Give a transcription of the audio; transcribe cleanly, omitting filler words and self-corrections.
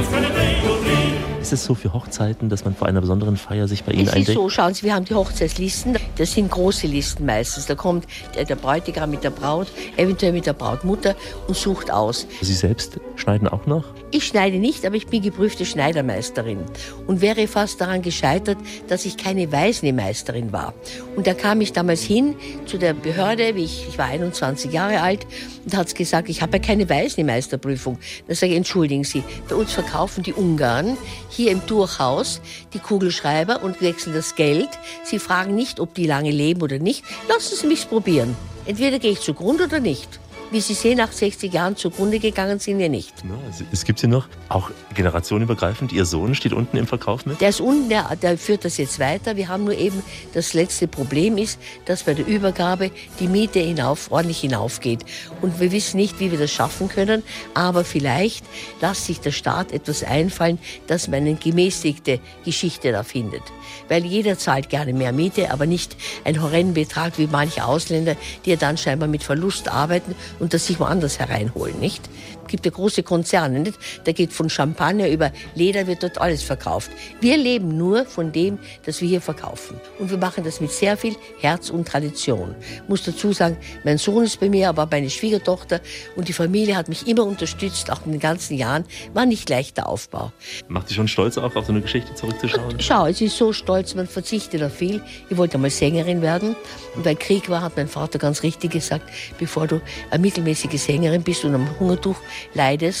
Ist es so für Hochzeiten, dass man vor einer besonderen Feier sich bei Ihnen Es ist eindeckt? so, schauen Sie, wir haben die Hochzeitslisten. Das sind große Listen meistens. Da kommt der Bräutigam mit der Braut, eventuell mit der Brautmutter und sucht aus. Sie selbst schneiden auch noch? Ich schneide nicht, aber ich bin geprüfte Schneidermeisterin und wäre fast daran gescheitert, dass ich keine Weißnähmeisterin war. Und da kam ich damals hin zu der Behörde, ich war 21 Jahre alt, und hat gesagt, ich habe ja keine Weißnähmeisterprüfung. Da sage ich, entschuldigen Sie, bei uns verkaufen die Ungarn hier im Durchhaus die Kugelschreiber und wechseln das Geld. Sie fragen nicht, ob die lange leben oder nicht. Lassen Sie mich's probieren. Entweder gehe ich zugrunde oder nicht. Wie Sie sehen, nach 60 Jahren zugrunde gegangen sind wir nicht. Ja, es gibt sie noch, auch generationenübergreifend. Ihr Sohn steht unten im Verkauf mit? Der ist unten, der führt das jetzt weiter. Wir haben nur eben, das letzte Problem ist, dass bei der Übergabe die Miete ordentlich hinaufgeht. Und wir wissen nicht, wie wir das schaffen können, aber vielleicht lässt sich der Staat etwas einfallen, dass man eine gemäßigte Geschichte da findet. Weil jeder zahlt gerne mehr Miete, aber nicht einen horrenden Betrag wie manche Ausländer, die ja dann scheinbar mit Verlust arbeiten und das sich woanders hereinholen, nicht? Es gibt ja große Konzerne, nicht? Da geht von Champagner über Leder, wird dort alles verkauft. Wir leben nur von dem, das wir hier verkaufen. Und wir machen das mit sehr viel Herz und Tradition. Ich muss dazu sagen, mein Sohn ist bei mir, aber meine Schwiegertochter und die Familie hat mich immer unterstützt, auch in den ganzen Jahren. War nicht leichter Aufbau. Macht Sie schon stolz auch, auf so eine Geschichte zurückzuschauen? Schau, es ist so stolz, man verzichtet auf viel. Ich wollte einmal Sängerin werden. Und weil Krieg war, hat mein Vater ganz richtig gesagt, bevor du eine mittelmäßige Sängerin bist und am Hungertuch leidest,